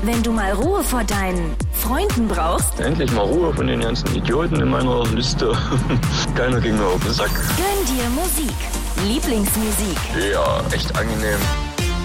Wenn du mal Ruhe vor deinen Freunden brauchst. Endlich mal Ruhe von den ganzen Idioten in meiner Liste. Keiner ging mir auf den Sack. Gönn dir Musik. Lieblingsmusik. Ja, echt angenehm.